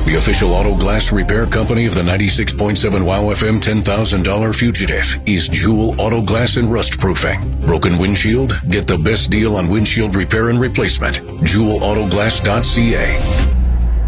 The official auto glass repair company of the 96.7 WOW FM $10,000 fugitive is Jewel Auto Glass and Rust Proofing. Broken windshield? Get the best deal on windshield repair and replacement. JewelAutoGlass.ca.